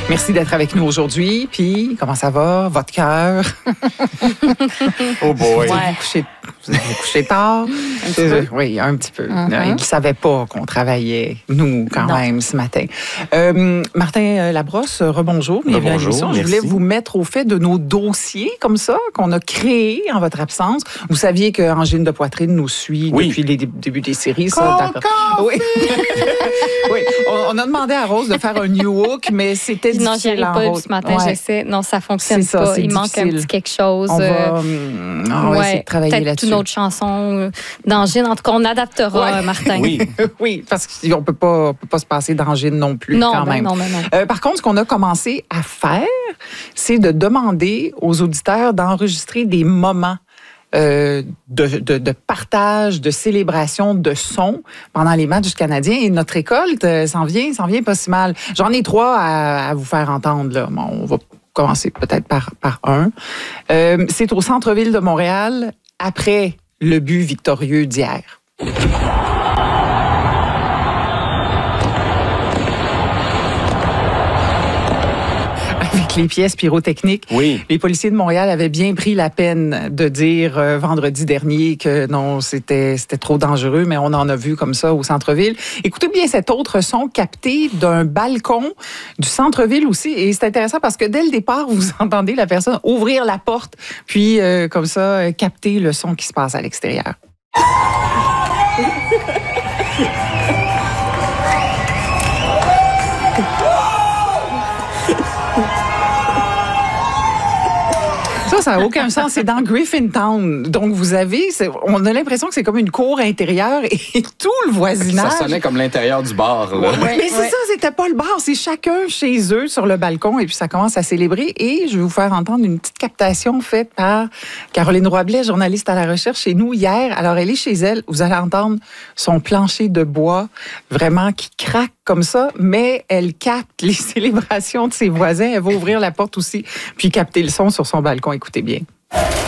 Merci d'être avec nous aujourd'hui. Puis, comment ça va? Votre cœur? Oh boy! Vous avez couché tard? Oui, un petit peu. Il ne savait pas qu'on travaillait, nous, quand même, ce matin. Martin Labrosse, rebonjour. Bienvenue à l'émission. Je voulais vous mettre au fait de nos dossiers, comme ça, qu'on a créés en votre absence. Vous saviez qu'Angine de Poitrine nous suit depuis les débuts des séries. Ça, oui. Oui. On a demandé à Rose de faire un new look, mais c'était difficile. Non, j'y arrive pas ce matin, je sais. Non, ça fonctionne pas. Il manque un petit quelque chose. On va essayer de travailler là-dessus. Peut-être une autre chanson d'Angine. En tout cas, on adaptera, Martin. Oui. Oui, parce qu'on peut pas se passer d'Angine non plus, quand même. Non. Par contre, ce qu'on a commencé à faire, c'est de demander aux auditeurs d'enregistrer des moments de partage, de célébration, de son pendant les matchs du Canadien. Et notre récolte s'en vient pas si mal. J'en ai 3 à vous faire entendre, là. Bon, on va commencer peut-être par un. C'est au centre-ville de Montréal, après le but victorieux d'hier. Avec les pièces pyrotechniques. Oui. Les policiers de Montréal avaient bien pris la peine de dire vendredi dernier que non, c'était trop dangereux, mais on en a vu comme ça au centre-ville. Écoutez bien cet autre son capté d'un balcon du centre-ville aussi. Et c'est intéressant parce que dès le départ, vous entendez la personne ouvrir la porte, puis comme ça, capter le son qui se passe à l'extérieur. Ça n'a aucun sens. C'est dans Griffintown. Donc, on a l'impression que c'est comme une cour intérieure et tout le voisinage. Ça sonnait comme l'intérieur du bar, là. Mais c'est ça, c'était pas le bar. C'est chacun chez eux sur le balcon et puis ça commence à célébrer. Et je vais vous faire entendre une petite captation faite par Caroline Roy-Blais, journaliste à la recherche chez nous hier. Alors, elle est chez elle. Vous allez entendre son plancher de bois vraiment qui craque comme ça, mais elle capte les célébrations de ses voisins. Elle va ouvrir la porte aussi, puis capter le son sur son balcon. Écoutez bien.